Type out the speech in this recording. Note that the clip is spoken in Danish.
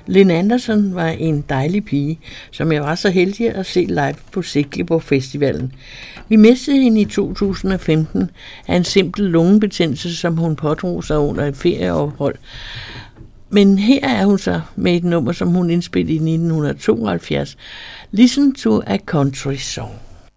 Lynn Anderson var en dejlig pige, som jeg var så heldig at se live på Silkeborg Festivalen. Vi mistede hende i 2015 af en simpel lungebetændelse, som hun pådrog sig under et ferieophold. Men her er hun så med et nummer, som hun indspillede i 1972, Listen to a Country Song.